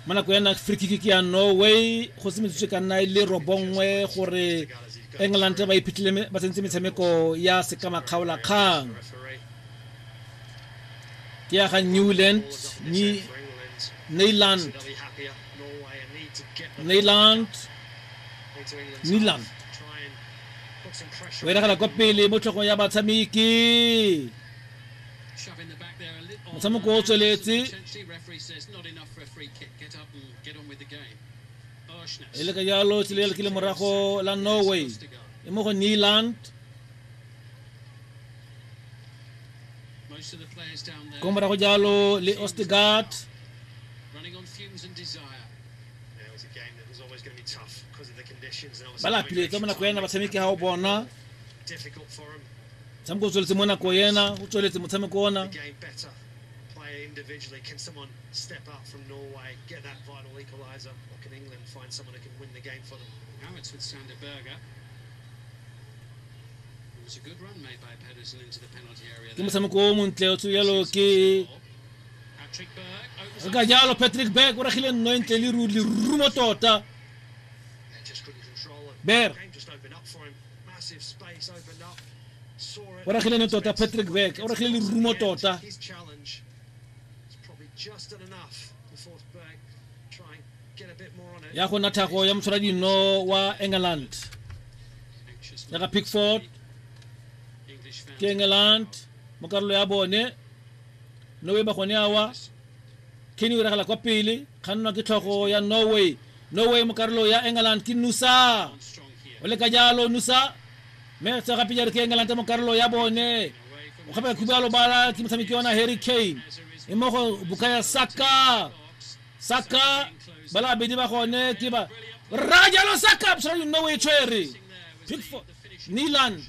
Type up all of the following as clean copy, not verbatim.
mana go yana free kick ya Norway go se metswe ka nna ile robongwe gore England ba iphitlhile ba tsentse metshameko ya sekama kgaola kgang ke ya ga Newland ni Neyland wena gala kwa pele mo tlhogo ya batshameki motshameko o tsweletse ele ka jalo tsilele ke le morago la Norway e mo go Neyland ko morago jalo le Ostegard bala pile tsa mona go yena batshameki ha o bona tshameko o tsweletse mona go yena o tsweletse motshameko ona individually. Can someone step up from Norway, get that vital equaliser, or can England find someone who can win the game for them? Now it's with Sander Berger. It was a good run made by Pedersen into the penalty area. Ke motshameko o montle o tswelo ke Patrick Berg. Ga jalo Patrick Berg o regile no ntle le rumo tota. Just couldn't control it. Berg Game just opened up for him. Massive space opened up. Saw it. o regile no tota Patrick Berg o regile le rumo tota. His challenge is probably just enough to force Berg try and get a bit more on it. Ya go na thago ya motshwaradi no wa England ya ga Pickford ke England mo karolo ya bone no we ba gone awa keni o regala kwa pele kganna ke tlhogo ya Norway mo karolo ya England ke Nusa o le ka jalo Nusa me tsa ga pijare ke England mo karolo ya bone o gape kubalo bala ke motshameki ona Harry Kane e mo go Bukayo Saka bala bedi ba gone ke ba rajalo Saka so Norway tshwere Pickford Neyland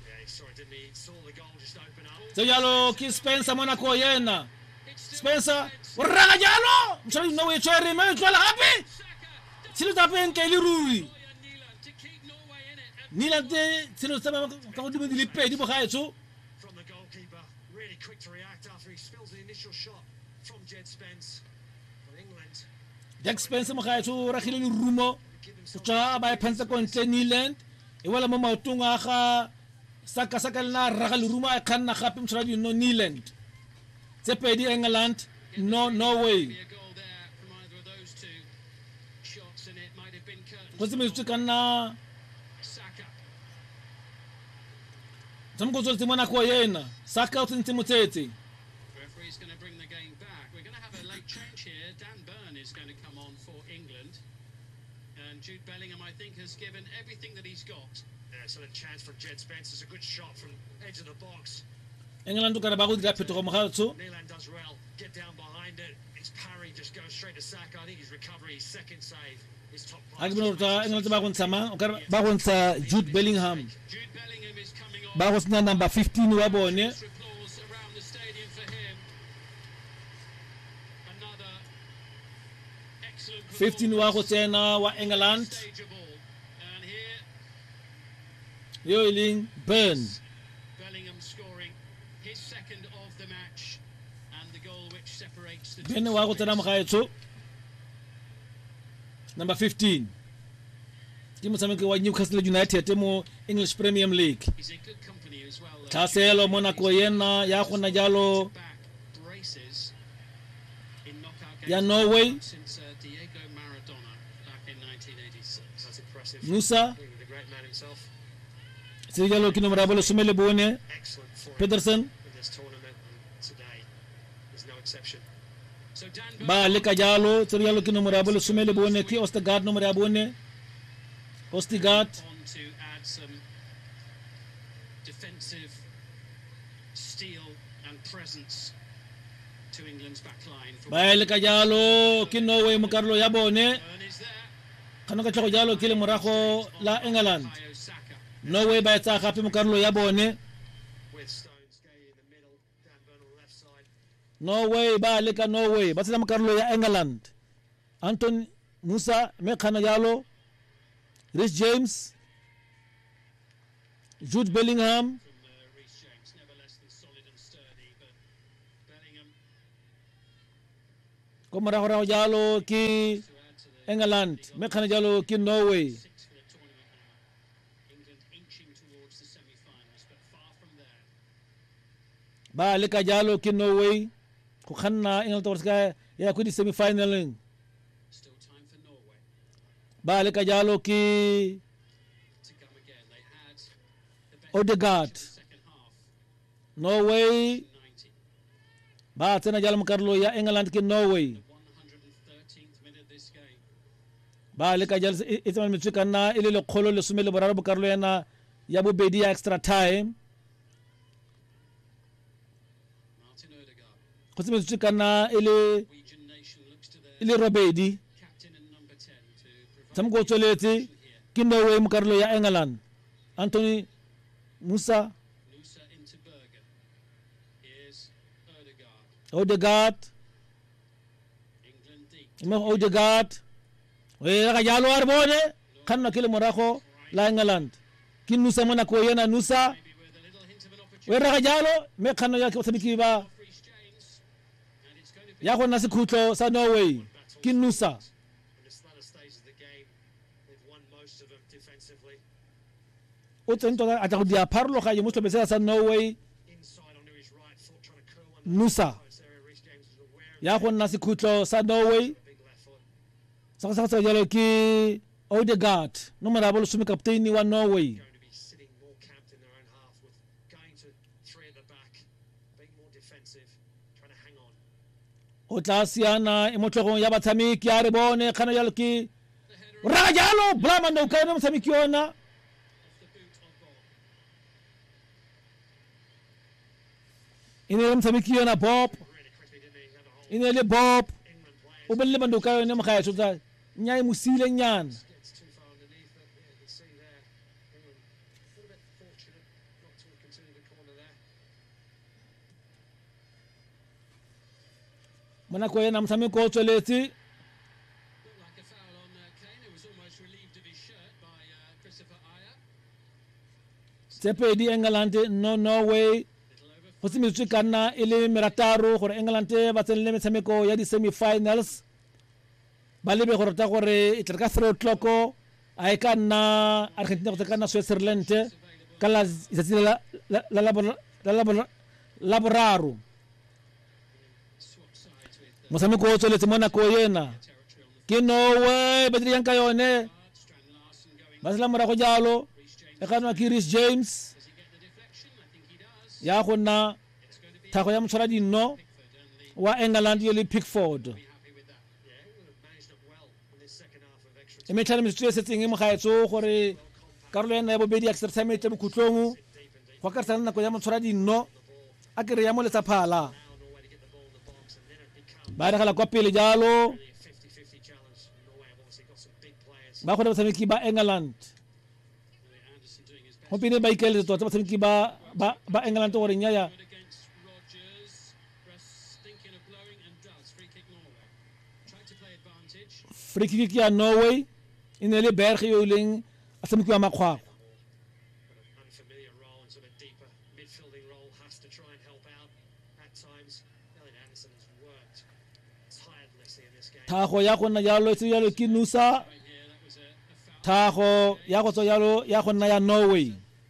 so yalo ki Spencer Monaco yena Spencer raga jalo msali Norway tshwere me tlola happy silo tapen ke lirui Neyland silo tsaba ka go dimedi le pedi bo gaetso From the goalkeeper, really quick to react after he spills the initial shot from Jed Spence. But England Jack Spencer mo gaetso ragile le rumo tswa ba phansa ko ntle Neyland e wala mo mautunga ga Saka na raga le rumo a khanna gape msali no Neyland tse pedi England no Norway go se metsi kana Tamko tsotse mona ko yena Saka o tsentse motsetse Referee's going to bring the game back. We're going to have a late change here. Dan Burn is going to come on for England. And Jude Bellingham, I think, has given everything that he's got. excellent chance from Jed Spence. It's a good shot from edge of the box. England o ka ba go dira phetogo mo gatso Neyland does well. Get down behind it. His parry just goes straight to Saka. I think his recovery, his second save, his top a pass. ke bona tsa England ba go ntsama o ka ba go ntsa Jude Bellingham Jude Bellingham is coming on. ba go sna number 15 wa bone Applause around the stadium for him. Another excellent 15 wa go tsena wa England stageable. And here, yo iling Burn Bellingham scoring his second of the match and the goal which separates the bene wa go tsena mo gaetso number 15 ke motshameki wa Newcastle United mo English Premier League He's in good company as well. Tlhaselo Monaco yena ya go na jalo Back braces in knockout ya games Norway since Diego Maradona back in 1986. That's impressive. Nusa The great man himself. se jalo ke nomoro ya bolo sumele bone Excellent for him Pedersen in this tournament. And today is no exception. So Dan ba le ka jalo se jalo ke nomoro ya bolo sumele bone ke Ostegard nomoro ya bone Ostegard on to add some defensive steel and presence to England's back line. ba le ka jalo ke Norway mo karolo ya bone Burn is there. kana ka tlogo jalo ke le morago la England Bukayo Saka. Norway ba etsa gape mo karolo ya bone With Stones Gay in the middle, Dan Burn on the left side. Norway ba le ka Norway ba tsela mo karolo ya England Anton Musa me khana jalo Rhys James Jude Bellingham From Reece James, never less than solid and sturdy, but Bellingham ko morago jalo ki To add to the England me khana jalo ki Norway. 6 for the tournament now. England inching towards the semi-finals, but far from there. Ba lika jalo ki Norway ko khanna England to ska ya ku di semi final. Still time for Norway Ba lika jalo ki to come again. They had the better Odegaard. in the second half. Norway 90. ba tena jalo makarlo ya England ki Norway. The 113th minute of this game. Ba lika jalo itama mitsuka na ile le kholo le sumele boraro makarlo yana ya bobedi ya extra time. Martin Odegaard. Ko se mitsuka na ile Norwegian nation looks to their ile robedi. captain and number 10 to provide Sam go toleti here. ki Norway makarlo ya England. Anthony Musa Nusa into Bergen. Here's Odegaard. Odegaard England deep. ima Odegaard we ka jalo arbone kanno kile morako la England kin Nusa mona ko yana Nusa Maybe with a little hint of an opportunity. we ka jalo me kanno ya ko sabiki ba Off Reece James. And it's going to be ya ko nasi kutlo sa Norway kin Nusa In this latter stage of the game, they've won most of them defensively. o tento ata ko dia parlo ka yemusto be sa Norway Inside onto his right foot, trying to curl one. Nusa Post area. Reece James is aware of ya ko nasi kutlo sa Norway the big left foot. sa jalo ki Odegaard no marabolo sumi kapteini wa Norway Going to be sitting more camped in their own half, with going to three at the back, being more defensive, trying to hang on. o tlasiana emotlogong ya batshamiki ya re bone kana jalo ki the header ra jalo blama no ka no motshamiki ona off the boot of Bob. ine le motshamiki ona Bob Really quickly, didn't he? Had a whole ine le Bob England players. o belle banduka yone mo ga etsa nyai musile nyana Gets too far underneath, but yeah, you can see there. England a little bit fortunate not to have continued the corner there. mona ko yena motshamiki o tsweletse Looked like a foul on Kane, who was almost relieved of his shirt by Christopher Ayer. tsepedi England no Norway Little over. go se metswe kana ile merataro gore England ba tsenele metshameko ya di semi finals ba lebe gore ta gore e tla ka 3 o'clock a e ka nna Argentina go tla ka nna Switzerland ka la itsatsi la boraro Swap sides with motshameko o tsweletse mo nako yena territory on the ke Norway ba dirang ka yone guard. Strand Larson going. ba sela morago jalo Reece James. e ka nna ke Reece James Does he get the deflection? I think he does. ya go nna It's going to be thago ya motshwara dino Pickford, and the wa England yo le Pickford be happy with that. Yeah, England have managed it well in this second half of extra e time. metlhale metsotso e setseng e mogaetso gore karolo ya nna ya bobedi ya extra time e tle bokhutlong Deep and deep go akaretsa nako ya motshwara dino a kere ya mo letsaphala now, Norway to get the ball in the box, and then it becomes ba regela kwa pele jalo really a 50-50 challenge. Norway have obviously got some big players. ba kgone batshameki ba England Really Anderson doing his best. gompieno ba ikaeletse tota batshameki ba England gore nyaya Good against Rodgers. Russ thinking of blowing and does. Free kick Norway. Tried to play advantage. free kick ya Norway e ne le Berge yo e leng a tshameki wa makgwakgwa But an unfamiliar role and sort of deeper midfielding role, has to try and help out at times. Elliot Anderson has worked tirelessly in this game. thago ya go nna jalo e tse jalo ke Nusa Right here, that was a foul. thago ya go tswa jalo ya go nna ya Norway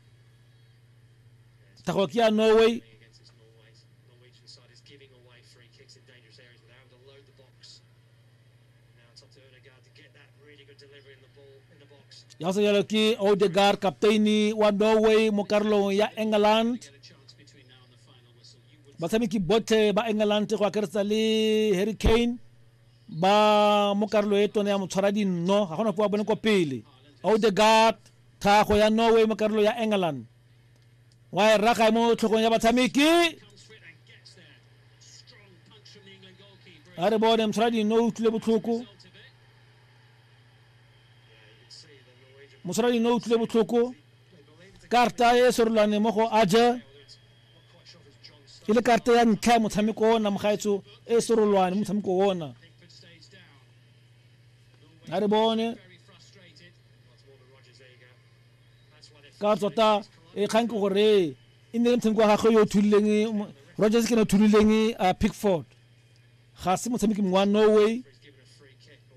thago ke ya Norway Against this Norwegian side is giving away free kicks in dangerous areas without having to load the box. Now it's up to Odegaard to get that really good delivery in the ball in the box. ya go tswa jalo ke Odegaard kapteini wa Norway mo karolong ya England Get a chance between now and the final whistle. You would batshameki botlhe ba England go akaretsa le Harry Kane ba mo karolo e tone ya motshwara dino ga gona po a bone ko pele Odegaard thago ya Norway mo karolo ya England wa e raga mo tlhogong ya batshameki comes for it and gets there. Strong punch from the England goalkeeper. a re bone motshwara dino o utlwile botlhoko Result of it. Yeah, you can see the Norwegian. motshwara dino o utlwile botlhoko They believe it's a karta e sorolwane mo go aja although it's not quite sure if it's John e le karta ya ntlha ya motshameko ona mogaetso e sorolwane mo motshameko ona Pickford stays down. a re bone Very frustrated. Lots more than Rodgers. There you go. That's why they're ka tota e kgang ke gore e ne le motshameko wa gagwe yo o thulileng Rodgers ke ne o thulileng Pickford ga se motshameki wa Norway